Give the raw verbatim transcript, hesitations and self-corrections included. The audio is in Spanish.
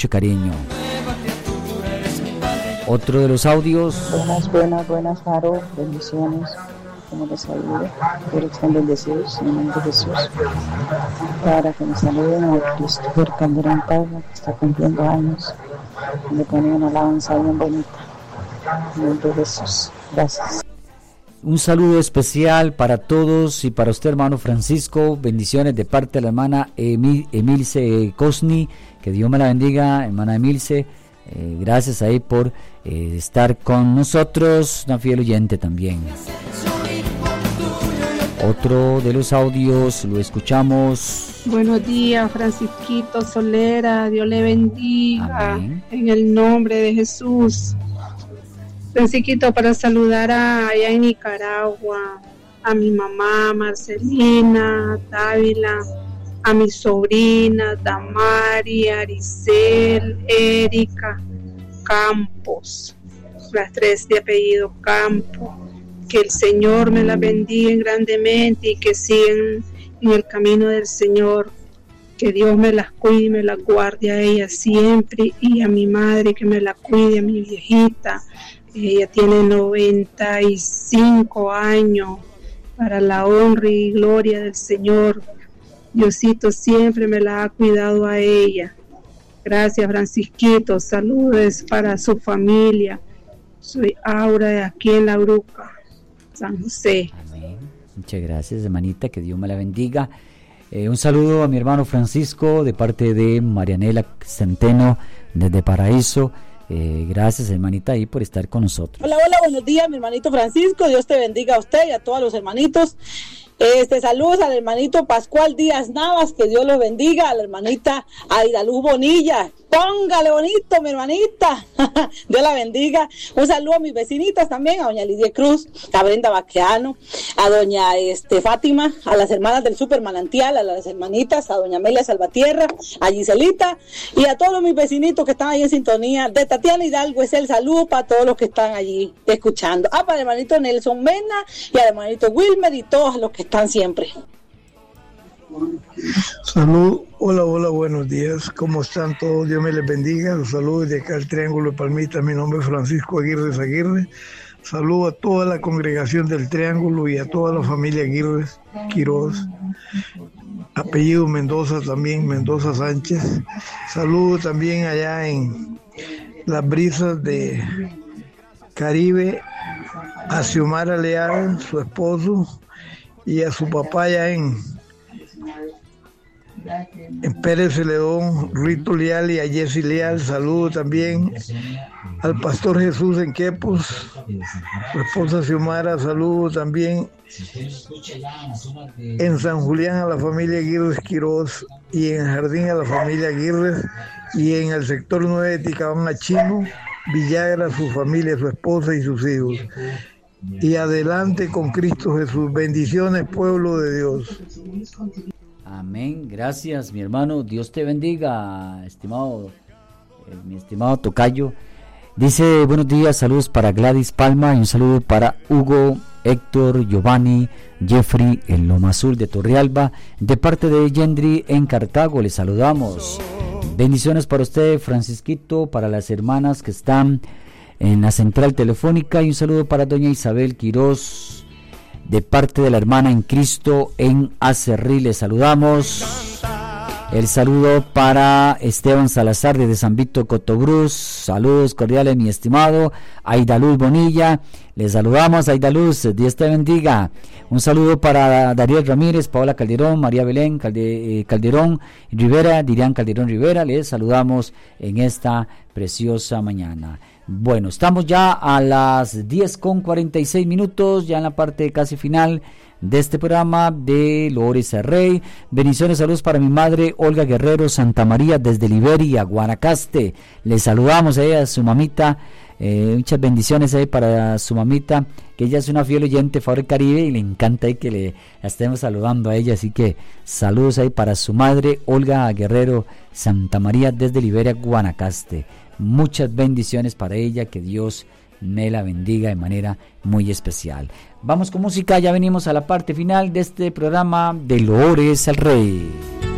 mucho cariño. Otro de los audios. Buenas, buenas, buenas, Jaro, bendiciones. Como les saludo, quiero extender deseos en el nombre de Jesús para que me saluden a Christopher Calderón Parra, que está cumpliendo años. Le ponen una alabanza bien bonita. En el nombre de Jesús. Gracias. Un saludo especial para todos y para usted, hermano Francisco. Bendiciones de parte de la hermana Emil, Emilce Cosni. Que Dios me la bendiga, hermana Emilce. Eh, gracias ahí por eh, estar con nosotros, una fiel oyente también. Otro de los audios lo escuchamos. Buenos días, Francisquito Solera, Dios le bendiga. Amén. En el nombre de Jesús. Francisquito, para saludar a, allá en Nicaragua, a mi mamá Marcelina Dávila, a mis sobrinas Damari, Aricel, Erika Campos, las tres de apellido Campos. Que el Señor me las bendiga grandemente y que sigan en el camino del Señor. Que Dios me las cuide y me las guarde a ellas siempre, y a mi madre que me la cuide, a mi viejita. Ella tiene noventa y cinco años, para la honra y gloria del Señor. Diosito siempre me la ha cuidado a ella. Gracias, Francisquito. Saludos para su familia. Soy Aura de aquí en La Bruca, San José. Amén. Muchas gracias, hermanita, que Dios me la bendiga. Eh, un saludo a mi hermano Francisco de parte de Marianela Centeno desde Paraíso. Eh, gracias, hermanita, ahí por estar con nosotros. Hola, hola, buenos días, mi hermanito Francisco. Dios te bendiga a usted y a todos los hermanitos. Este, saludos al hermanito Pascual Díaz Navas, que Dios los bendiga, a la hermanita Aidaluz Bonilla, póngale bonito mi hermanita, Dios la bendiga. Un saludo a mis vecinitas también, a doña Lidia Cruz, a Brenda Baqueano, a doña este, Fátima, a las hermanas del Super Manantial, a las hermanitas, a doña Amelia Salvatierra, a Giselita y a todos mis vecinitos que están ahí en sintonía. De Tatiana Hidalgo es el saludo para todos los que están allí escuchando. Ah, para el hermanito Nelson Mena y al hermanito Wilmer y todos los que están siempre. Salud, hola, hola, buenos días, ¿cómo están todos? Dios me les bendiga. Los saludos de acá al Triángulo de Palmita. Mi nombre es Francisco Aguirre Aguirre. Saludo a toda la congregación del Triángulo y a toda la familia Aguirre Quiroz. Apellido Mendoza también, Mendoza Sánchez. Saludo también allá en las brisas de Caribe a Xiomara Leal, su esposo, y a su papá allá en, en Pérez Celedón, Rito Leal, y a Jessy Leal. Saludo también al pastor Jesús en Quepos, su esposa Xiomara. Saludo también en San Julián a la familia Aguirre Quiroz, y en Jardín a la familia Aguirre, y en el sector nueve de Ticabán a Chino Villagra, su familia, su esposa y sus hijos. Y adelante con Cristo Jesús. Bendiciones, pueblo de Dios. Amén. Gracias, mi hermano. Dios te bendiga, estimado, eh, mi estimado tocayo. Dice, buenos días, saludos para Gladys Palma y un saludo para Hugo, Héctor, Giovanni, Jeffrey, en Loma Azul de Torrealba, de parte de Yendri en Cartago. Les saludamos. Bendiciones para usted, Francisquito, para las hermanas que están en la central telefónica, y un saludo para doña Isabel Quiroz de parte de la hermana en Cristo en Acerrí. Les saludamos. El saludo para Esteban Salazar desde San Víctor Cotobruz. Saludos cordiales, mi estimado Aidaluz Bonilla. Les saludamos, Aidaluz, Dios te bendiga. Un saludo para Dariel Ramírez, Paola Calderón, María Belén Calde, eh, Calderón Rivera, Dirián Calderón Rivera. Les saludamos en esta preciosa mañana. Bueno, estamos ya a las diez con cuarenta y seis minutos, ya en la parte casi final de este programa de Lores Rey. Bendiciones, saludos para mi madre Olga Guerrero Santa María desde Liberia, Guanacaste. Les saludamos a ella, a su mamita. Eh, muchas bendiciones ahí para su mamita, que ella es una fiel oyente de Favor Caribe y le encanta ahí que le estemos saludando a ella, así que saludos ahí para su madre Olga Guerrero Santa María desde Liberia, Guanacaste. Muchas bendiciones para ella, que Dios me la bendiga de manera muy especial. Vamos con música, ya venimos a la parte final de este programa de Lores al Rey.